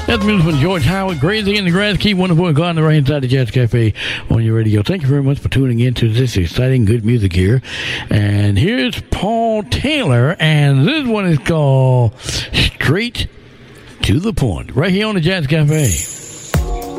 That's music from George Howard, Grazing in the Grass. Keep wonderful and go on the right hand side of Jazz Cafe on your radio. Thank you very much for tuning in to this exciting good music here. And here's Paul Taylor, and this one is called Straight to the Point, right here on the Jazz Cafe.